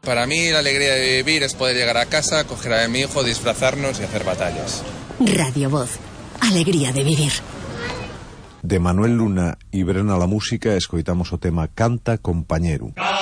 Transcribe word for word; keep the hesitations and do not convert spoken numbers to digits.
Para mí la alegría de vivir es poder llegar a casa, coger a mi hijo, disfrazarnos y hacer batallas. Radio Voz. Alegría de vivir. De Manuel Luna e Brena la música, escoitamos o tema Canta Compañeru.